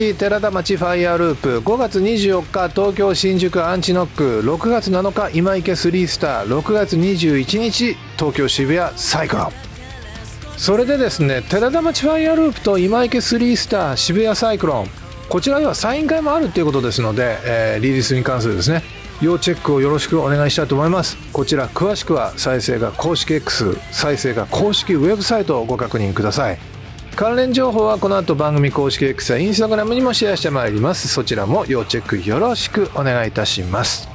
寺田町ファイヤーループ、5月24日東京新宿アンチノック、6月7日今池3スター、6月21日東京渋谷サイクロン。それでですね、寺田町ファイヤーループと今池3スター、渋谷サイクロン、こちらではサイン会もあるということですので、リリースに関するですね、要チェックをよろしくお願いしたいと思います。こちら詳しくは再生が公式 X、再生が公式ウェブサイトをご確認ください。関連情報はこの後番組公式 X やインスタグラムにもシェアしてまいります。そちらも要チェックよろしくお願いいたします。